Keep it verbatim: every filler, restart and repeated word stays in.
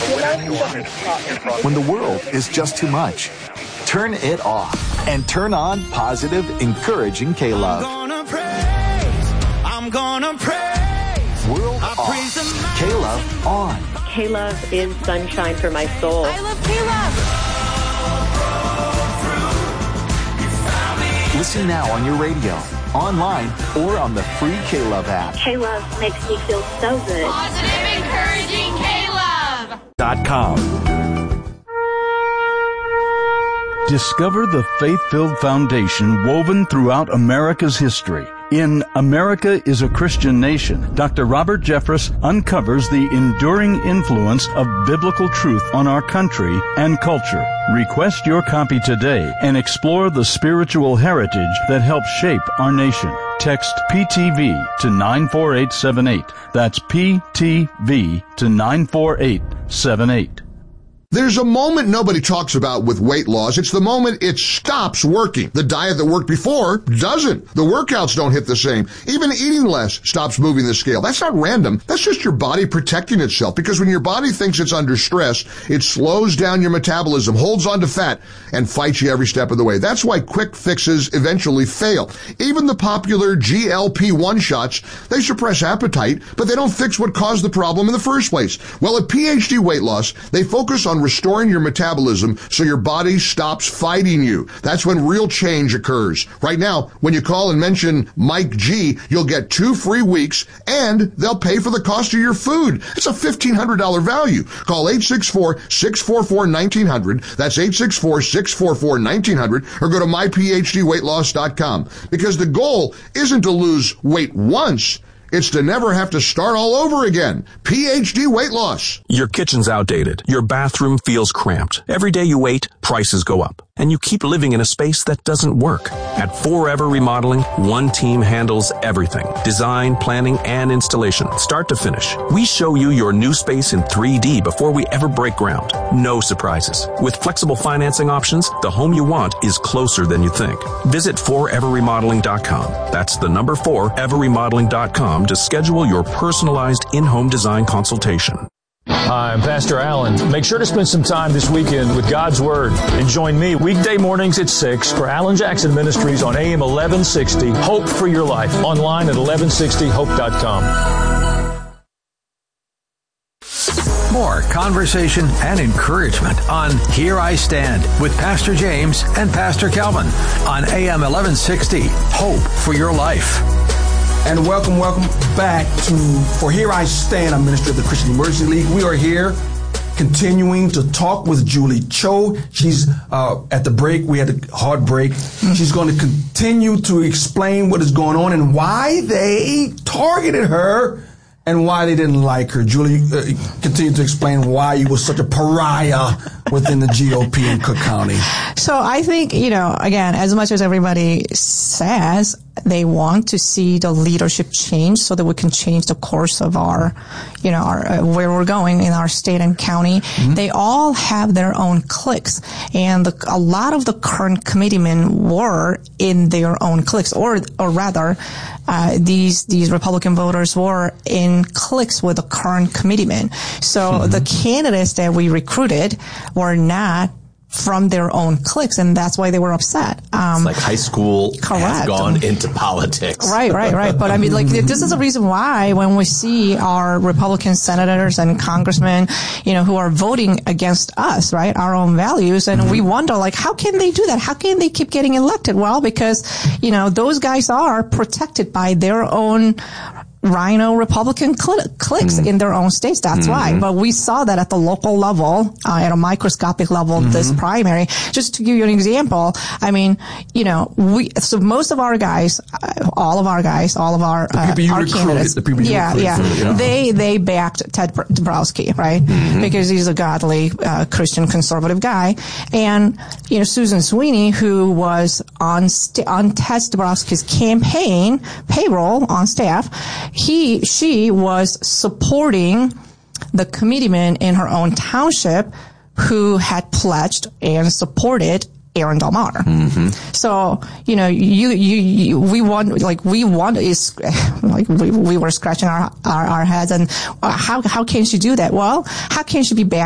When the world is just too much, turn it off and turn on positive, encouraging K-Love. I'm gonna praise, I'm gonna praise. World I off, K-Love on. K-Love is sunshine for my soul. I love K-Love. Listen now on your radio, online, or on the free K-Love app. K-Love makes me feel so good. Positive, encouraging K-Love. Dot com. Discover the faith-filled foundation woven throughout America's history. In America is a Christian Nation, Doctor Robert Jeffress uncovers the enduring influence of biblical truth on our country and culture. Request your copy today and explore the spiritual heritage that helped shape our nation. Text P T V to nine four eight seven eight. That's P T V to nine four eight seven eight. There's a moment nobody talks about with weight loss. It's the moment it stops working. The diet that worked before doesn't. The workouts don't hit the same. Even eating less stops moving the scale. That's not random. That's just your body protecting itself, because when your body thinks it's under stress, it slows down your metabolism, holds on to fat, and fights you every step of the way. That's why quick fixes eventually fail. Even the popular G L P one shots, they suppress appetite, but they don't fix what caused the problem in the first place. Well, at P H D Weight Loss, they focus on restoring your metabolism so your body stops fighting you. That's when real change occurs. Right now, when you call and mention Mike G, you'll get two free weeks, and they'll pay for the cost of your food. It's a fifteen hundred dollars value. Call eight six four, six four four, one nine zero zero. That's eight six four, six four four, one nine zero zero, or go to my p h d weight loss dot com. Because the goal isn't to lose weight once, it's to never have to start all over again. P H D Weight Loss. Your kitchen's outdated. Your bathroom feels cramped. Every day you wait, prices go up. And you keep living in a space that doesn't work. At Forever Remodeling, one team handles everything. Design, planning, and installation, start to finish. We show you your new space in three D before we ever break ground. No surprises. With flexible financing options, the home you want is closer than you think. Visit forever remodeling dot com. That's the number forever remodeling dot com to schedule your personalized in-home design consultation. Hi, I'm Pastor Allen. Make sure to spend some time this weekend with God's Word and join me weekday mornings at six for Alan Jackson Ministries on A M eleven sixty, Hope for Your Life, online at eleven sixty hope dot com. More conversation and encouragement on Here I Stand with Pastor James and Pastor Calvin on A M eleven sixty, Hope for Your Life. And welcome, welcome back to For Here I Stand. I'm Minister of the Christian Emergency League. We are here continuing to talk with Julie Cho. She's uh, at the break. We had a hard break. She's going to continue to explain what is going on and why they targeted her and why they didn't like her. Julie, uh, continue to explain why you were such a pariah within the G O P in Cook County. So I think, you know, again, as much as everybody says they want to see the leadership change so that we can change the course of our, you know, our, uh, where we're going in our state and county, mm-hmm. they all have their own cliques. And the, a lot of the current committeemen were in their own cliques, or, or rather, Uh, these, these Republican voters were in cliques with the current committeemen. So mm-hmm. the candidates that we recruited were not from their own cliques, and that's why they were upset. Um, it's like high school correct. has gone into politics. Right, right, right. But I mean, like, this is the reason why when we see our Republican senators and congressmen, you know, who are voting against us, right, our own values, and mm-hmm. we wonder, like, how can they do that? How can they keep getting elected? Well, because, you know, those guys are protected by their own Rhino Republican cl- cliques mm-hmm. in their own states. That's mm-hmm. why. But we saw that at the local level, uh, at a microscopic level, mm-hmm. this primary. Just to give you an example, I mean, you know, we, so most of our guys, uh, all of our guys, all of our, uh, our candidates, the people you yeah, yeah, for, you know. they, they backed Ted Dabrowski, right? Mm-hmm. Because he's a godly, uh, Christian conservative guy. And, you know, Susan Sweeney, who was on, st- on Ted Dabrowski's campaign payroll on staff, He, she was supporting the committeeman in her own township who had pledged and supported Aaron Delmar. Mm-hmm. So, you know, you, you, you, we want, like, we want is, like, we, we were scratching our, our, our heads and uh, how, how can she do that? Well, how can she be back